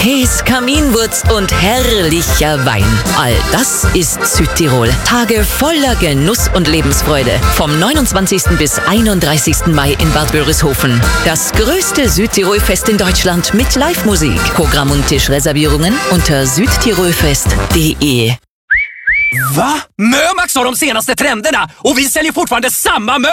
Käse, Kaminwurz und herrlicher Wein. All das ist Südtirol. Tage voller Genuss und Lebensfreude. Vom 29. bis 31. Mai in Bad Wörishofen. Das größte Südtirol-Fest in Deutschland mit Live-Musik. Programm und Tischreservierungen unter südtirolfest.de. Va? Mömax har de senaste trenderna och vi säljer fortfarande samma